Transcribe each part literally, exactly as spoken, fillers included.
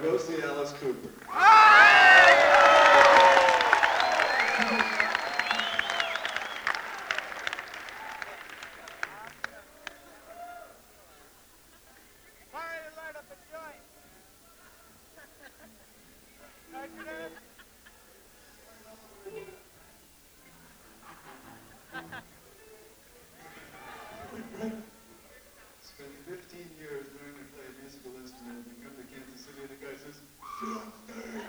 go see Alice Cooper. Spent fifteen years learning to play a musical instrument and come to Kansas City and the guy says, sit on stage.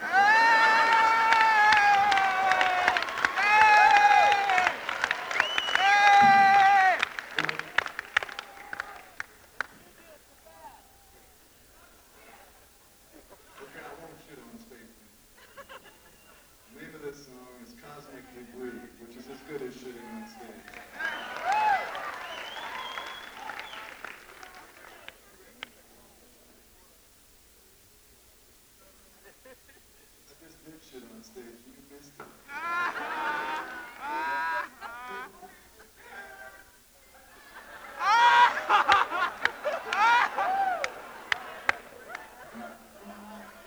Okay, I won't shit on stage. The name of this song is Cosmic Debris, which is as good as shitting on stage. I just did shit on stage.